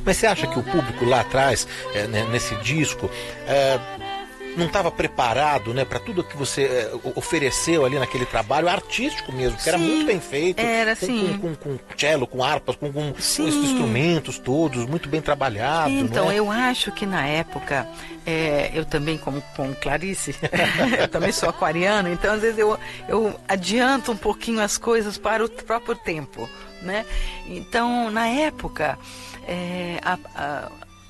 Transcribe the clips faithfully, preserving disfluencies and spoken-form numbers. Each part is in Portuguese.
Mas você acha que o público lá atrás, é, né, nesse disco, é, não estava preparado, né, para tudo que você é, ofereceu ali naquele trabalho artístico mesmo, que era Sim, muito bem feito, era, com, sim. com, com, com cello, com harpas, com, com os instrumentos todos, muito bem trabalhado. Então, né? eu acho que na época, é, eu também, como, como Clarice, eu também sou aquariana, então às vezes eu, eu adianto um pouquinho as coisas para o próprio tempo, né? Então, na época, é, a, a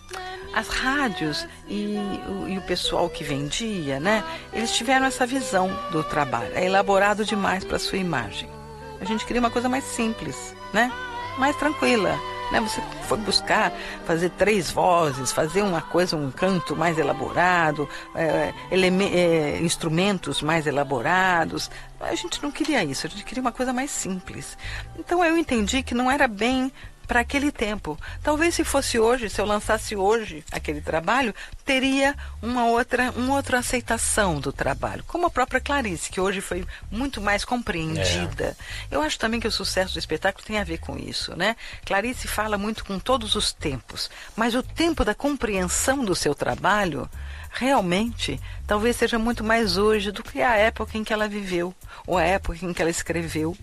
as rádios e o, e o pessoal que vendia, né? Eles tiveram essa visão do trabalho. É elaborado demais para sua imagem. A gente queria uma coisa mais simples, né? Mais tranquila, né? Você foi buscar fazer três vozes, fazer uma coisa, um canto mais elaborado, é, eleme- é, instrumentos mais elaborados. A gente não queria isso. A gente queria uma coisa mais simples. Então eu entendi que não era bem para aquele tempo. Talvez se fosse hoje, se eu lançasse hoje aquele trabalho, teria uma outra, uma outra aceitação do trabalho. Como a própria Clarice, que hoje foi muito mais compreendida. É. Eu acho também que o sucesso do espetáculo tem a ver com isso, né? Clarice fala muito com todos os tempos, mas o tempo da compreensão do seu trabalho realmente talvez seja muito mais hoje do que a época em que ela viveu, ou a época em que ela escreveu.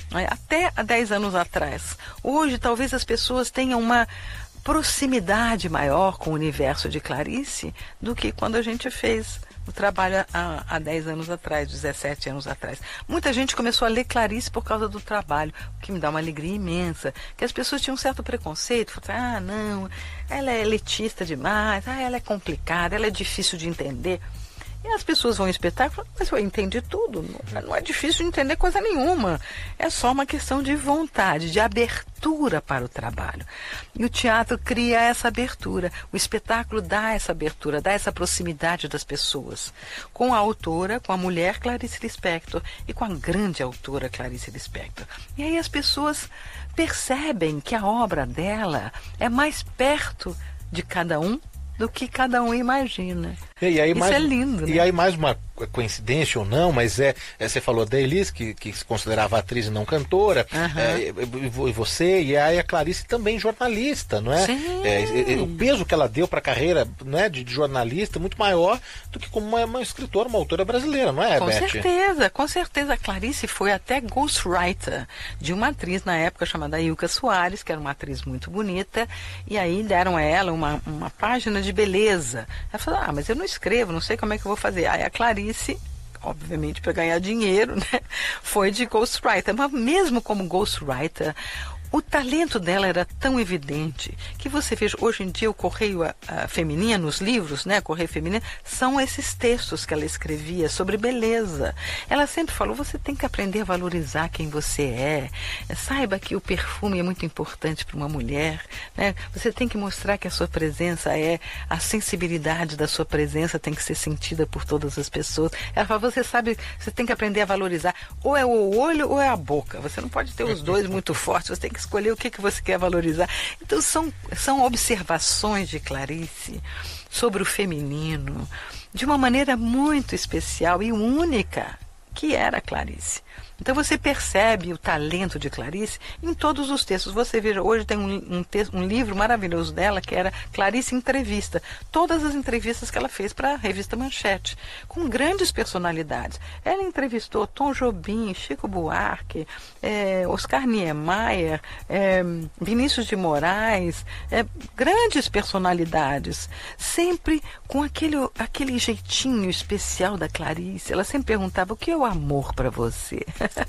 Até há dez anos atrás. Hoje, talvez as pessoas tenham uma proximidade maior com o universo de Clarice do que quando a gente fez o trabalho há, há dez anos atrás, dezessete anos atrás. Muita gente começou a ler Clarice por causa do trabalho, o que me dá uma alegria imensa, que as pessoas tinham um certo preconceito, falavam, ah, não, ela é elitista demais, ah, ela é complicada, ela é difícil de entender. E as pessoas vão ao espetáculo, mas eu entendi tudo, não, não é difícil de entender coisa nenhuma. É só uma questão de vontade, de abertura para o trabalho. E o teatro cria essa abertura, o espetáculo dá essa abertura, dá essa proximidade das pessoas. Com a autora, com a mulher Clarice Lispector e com a grande autora Clarice Lispector. E aí as pessoas percebem que a obra dela é mais perto de cada um do que cada um imagina. E aí, Isso mais, é lindo, né? E aí mais uma coincidência ou não, mas é, é você falou da Elis, que, que se considerava atriz e não cantora, uhum. é, e você, e aí a Clarice também jornalista, não é? Sim. É, é, o peso que ela deu para a carreira, né, de, de jornalista é muito maior do que como uma, uma escritora, uma autora brasileira, não é, Com Beth? certeza, com certeza. A Clarice foi até ghostwriter de uma atriz na época chamada Ilka Soares, que era uma atriz muito bonita, e aí deram a ela uma, uma página de beleza. Ela falou, ah, mas eu não escrevo, não sei como é que eu vou fazer. Aí a Clarice, obviamente para ganhar dinheiro, né, foi de ghostwriter. Mas mesmo como ghostwriter, o talento dela era tão evidente que você veja, hoje em dia o Correio a, a Feminino, os livros, né, Correio Feminino, são esses textos que ela escrevia sobre beleza. Ela sempre falou, você tem que aprender a valorizar quem você é. Saiba que o perfume é muito importante para uma mulher, né? Você tem que mostrar que a sua presença é, a sensibilidade da sua presença tem que ser sentida por todas as pessoas. Ela fala, você sabe, você tem que aprender a valorizar, ou é o olho ou é a boca. Você não pode ter os dois muito fortes, você tem que escolher o que, que você quer valorizar. Então são, são observações de Clarice sobre o feminino de uma maneira muito especial e única, que era Clarice. Então você percebe o talento de Clarice em todos os textos. Você veja, hoje tem um, um, texto, um livro maravilhoso dela, que era Clarice Entrevista. Todas as entrevistas que ela fez para a revista Manchete, com grandes personalidades. Ela entrevistou Tom Jobim, Chico Buarque, é, Oscar Niemeyer, é, Vinícius de Moraes, é, grandes personalidades. Sempre com aquele, aquele jeitinho especial da Clarice. Ela sempre perguntava, o que é o amor para você?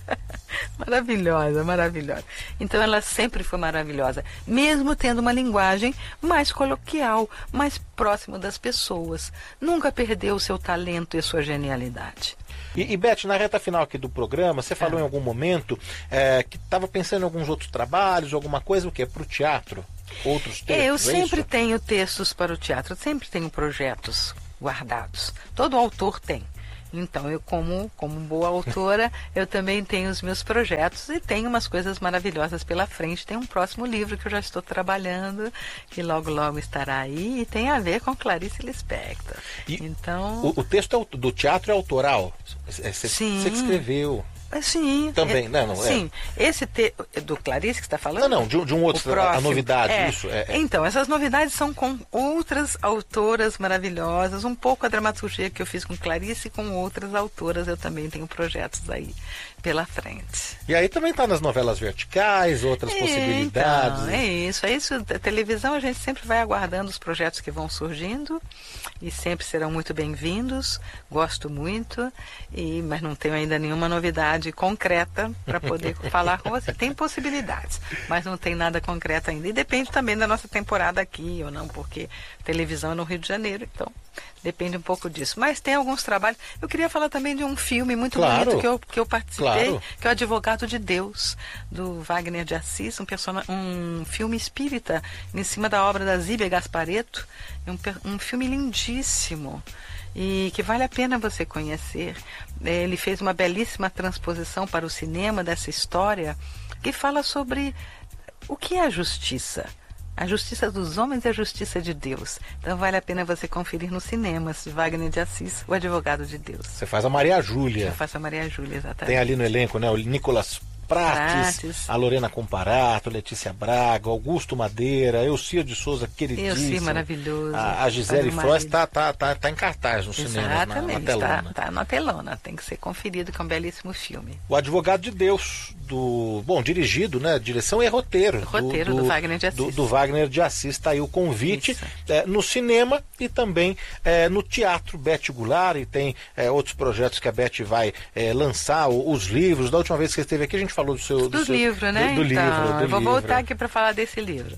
Maravilhosa, maravilhosa. Então ela sempre foi maravilhosa, mesmo tendo uma linguagem mais coloquial, mais próxima das pessoas. Nunca perdeu o seu talento e a sua genialidade. E, e Beth, na reta final aqui do programa, você falou é. em algum momento é, que estava pensando em alguns outros trabalhos, alguma coisa, o que? Para o teatro? Outros textos? Eu é sempre isso? tenho textos para o teatro, sempre tenho projetos guardados. Todo autor tem. Então, eu como, como boa autora, eu também tenho os meus projetos e tenho umas coisas maravilhosas pela frente. Tem um próximo livro que eu já estou trabalhando, que logo, logo estará aí, e tem a ver com Clarice Lispector. E então... o, o texto do teatro é autoral? Você, Sim. Você que escreveu? Sim. Também, é, né? Não, sim. É. Esse te, do Clarice que você está falando? Não, não, de, de um outro, próximo, a novidade, é. isso. É, é. Então, essas novidades são com outras autoras maravilhosas, um pouco a dramaturgia que eu fiz com Clarice e com outras autoras, eu também tenho projetos aí pela frente. E aí também está nas novelas verticais, outras é, possibilidades. Então, é isso, é isso. A televisão a gente sempre vai aguardando os projetos que vão surgindo e sempre serão muito bem-vindos. Gosto muito, e, mas não tenho ainda nenhuma novidade concreta para poder falar com você. Tem possibilidades, mas não tem nada concreto ainda. E depende também da nossa temporada aqui ou não, porque televisão é no Rio de Janeiro, então depende um pouco disso. Mas tem alguns trabalhos. Eu queria falar também de um filme muito claro. bonito que eu, que eu participei, claro. que é o Advogado de Deus, do Wagner de Assis, um, persona, um filme espírita em cima da obra da Zíbia Gasparetto. Um, um filme lindíssimo e que vale a pena você conhecer. Ele fez uma belíssima transposição para o cinema dessa história que fala sobre o que é a justiça. A justiça dos homens e a justiça de Deus. Então vale a pena você conferir nos cinemas de Wagner de Assis, o Advogado de Deus. Você faz a Maria Júlia. Eu faço a Maria Júlia, exatamente. Tem ali no elenco, né, o Nicolas Prates, Prates, a Lorena Comparato, Letícia Braga, Augusto Madeira, Elcio de Souza, queridíssimo. Elcio, maravilhoso. A, a Gisele Frois está tá, tá, tá em cartaz no cinema, na, na telona. Está tá na telona, tem que ser conferido, que é um belíssimo filme. O Advogado de Deus, do bom, dirigido, né, direção e roteiro. Roteiro do, do, do Wagner de Assis. Do, do Wagner de Assis, está aí o convite é, no cinema e também é, no teatro. Beth Goulart, e tem é, outros projetos que a Beth vai é, lançar, os livros. Da última vez que você esteve aqui, a gente falou do seu... Do, do seu, livro, né? Do, do então, livro, do eu vou livro. voltar aqui para falar desse livro.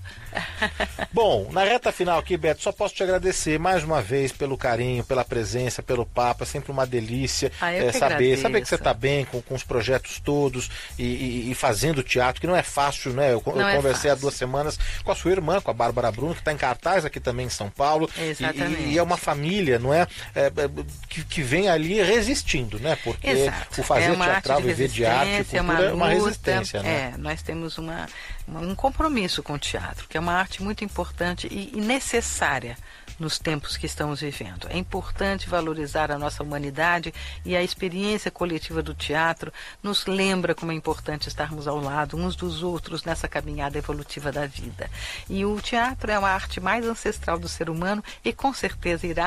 Bom, na reta final aqui, Beto, só posso te agradecer mais uma vez pelo carinho, pela presença, pelo papo. É sempre uma delícia ah, eu é, que saber, agradeço. saber que você está bem com, com os projetos todos e, e, e fazendo teatro, que não é fácil, né? Eu, eu é conversei fácil. há duas semanas com a sua irmã, com a Bárbara Bruno, que está em cartaz aqui também em São Paulo. Exatamente. E, e é uma família, não é? é, é que, que vem ali resistindo, né? Porque Exato. o fazer é uma teatral, arte de viver de arte, cultura, é uma, luta, é uma resistência, né? É, nós temos uma, uma, um compromisso com o teatro, que é uma arte muito importante e, e necessária nos tempos que estamos vivendo. É importante valorizar a nossa humanidade, e a experiência coletiva do teatro nos lembra como é importante estarmos ao lado uns dos outros nessa caminhada evolutiva da vida. E o teatro é uma arte mais ancestral do ser humano e com certeza irá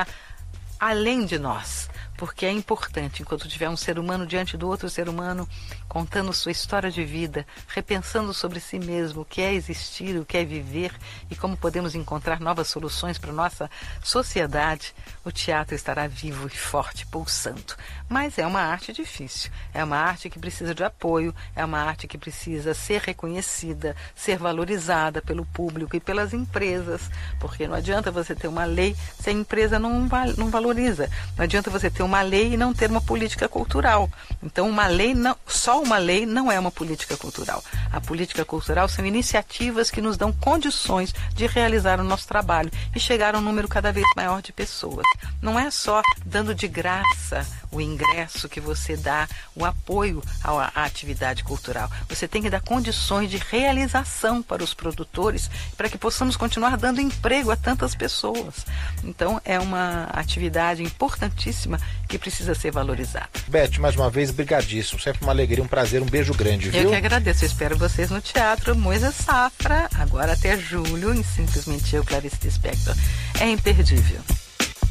além de nós, porque é importante, enquanto tiver um ser humano diante do outro ser humano, contando sua história de vida, repensando sobre si mesmo, o que é existir, o que é viver e como podemos encontrar novas soluções para a nossa sociedade, o teatro estará vivo e forte, pulsando. Mas é uma arte difícil, é uma arte que precisa de apoio, é uma arte que precisa ser reconhecida, ser valorizada pelo público e pelas empresas, porque não adianta você ter uma lei se a empresa não, não valoriza, não adianta você ter uma lei e não ter uma política cultural. Então uma lei não, só uma lei não é uma política cultural. A política cultural são iniciativas que nos dão condições de realizar o nosso trabalho e chegar a um número cada vez maior de pessoas. Não é só dando de graça o ingresso que você dá, o apoio à, à atividade cultural. Você tem que dar condições de realização para os produtores, para que possamos continuar dando emprego a tantas pessoas. Então é uma atividade importantíssima que precisa ser valorizada. Beth, mais uma vez, brigadíssimo. Sempre uma alegria, um prazer, um beijo grande, viu? Eu que agradeço. Eu espero vocês no Teatro Moisés Safra, agora até julho, em Simplesmente Eu, Clarice Lispector. É imperdível.